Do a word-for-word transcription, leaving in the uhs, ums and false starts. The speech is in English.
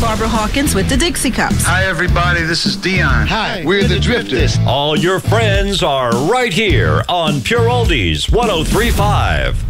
Barbara Hawkins with the Dixie Cups. Hi, everybody. This is Dion. Hi, we're, we're the, the Drifters. All your friends are right here on Pure Oldies one oh three point five.